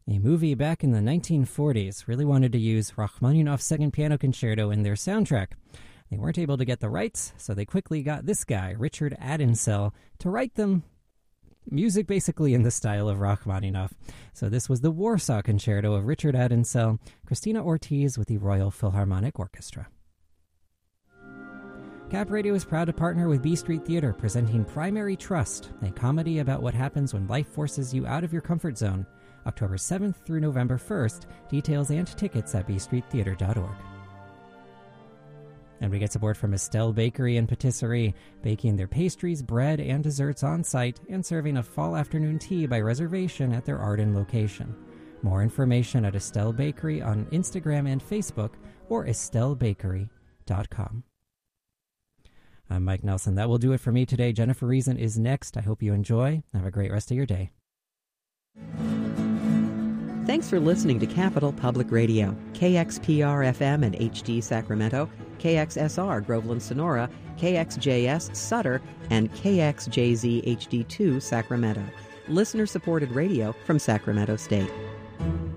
A movie back in the 1940s really wanted to use Rachmaninoff's Second Piano Concerto in their soundtrack. They weren't able to get the rights, so they quickly got this guy, Richard Adensel, to write them music basically in the style of Rachmaninoff. So this was the Warsaw Concerto of Richard Adensel, Christina Ortiz with the Royal Philharmonic Orchestra. Cap Radio is proud to partner with B Street Theater, presenting Primary Trust, a comedy about what happens when life forces you out of your comfort zone. October 7th through November 1st. Details and tickets at bstreettheater.org. And we get support from Estelle Bakery and Patisserie, baking their pastries, bread, and desserts on site and serving a fall afternoon tea by reservation at their Arden location. More information at Estelle Bakery on Instagram and Facebook or estellebakery.com. I'm Mike Nelson. That will do it for me today. Jennifer Reason is next. I hope you enjoy. Have a great rest of your day. Thanks for listening to Capital Public Radio, KXPR-FM and HD Sacramento, KXSR Groveland Sonora, KXJS Sutter, and KXJZ HD2 Sacramento. Listener-supported radio from Sacramento State.